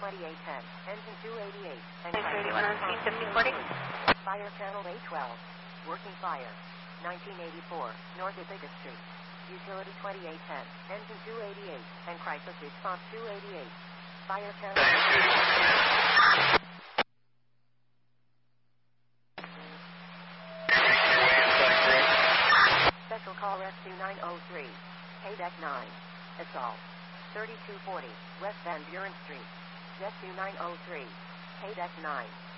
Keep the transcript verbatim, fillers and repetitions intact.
twenty-eight ten, engine two eighty-eight, and thirty-one on scene, fifty forty. Fire channel eight twelve, working fire, nineteen eighty-four, North Ithaca Street. Utility twenty-eight ten, engine two eighty-eight, and crisis response two eighty-eight. Fire channel Special call rescue nine oh three, K-Deck nine, assault, thirty-two forty, West Van Buren Street. Rescue nine oh three, K-Deck nine.